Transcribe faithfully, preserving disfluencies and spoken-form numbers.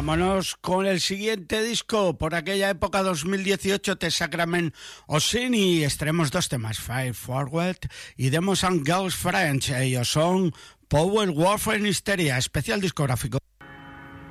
Vámonos con el siguiente disco. Por aquella época, dos mil dieciocho, The Sacrament Ossini. Extraemos dos temas, Fire Forward y Demos and Girls French. Ellos son Power Warfare Hysteria, especial discográfico.